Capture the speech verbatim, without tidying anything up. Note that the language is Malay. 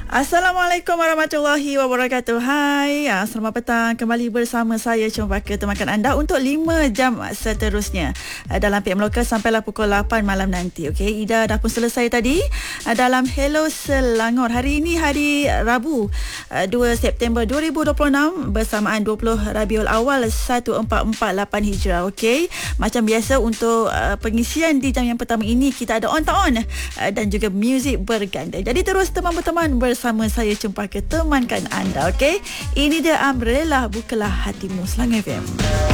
Assalamualaikum warahmatullahi wabarakatuh. Hai, ah, selamat petang. Kembali bersama saya Cempaka temakan anda untuk lima jam seterusnya ah, dalam P M Lokal sampailah pukul lapan malam nanti. Okey, Ida dah pun selesai tadi ah, dalam Hello Selangor. Hari ini hari Rabu ah, dua September dua ribu dua puluh enam bersamaan dua puluh Rabiul Awal seribu empat ratus empat puluh lapan Hijrah. Okey, macam biasa untuk ah, pengisian di jam yang pertama ini kita ada on tak on ah, dan juga muzik berganda. Jadi terus teman-teman bersama saya Cempaka temankan anda. Okey, ini dia Umbrella, bukalah hatimu, Selangor F M.